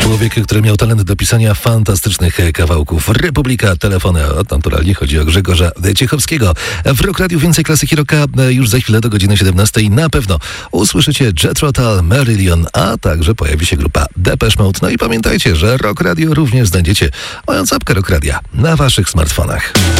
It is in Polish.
Człowiek, który miał talent do pisania fantastycznych kawałków. Republika, telefony, naturalnie chodzi o Grzegorza Ciechowskiego. W Rock Radiu więcej klasyki rocka już za chwilę do godziny 17. Na pewno usłyszycie Jethro Tull, Marillion, a także pojawi się grupa Depeche Mode. No i pamiętajcie, że Rock Radio również znajdziecie moją apkę Rock Radia na waszych smartfonach.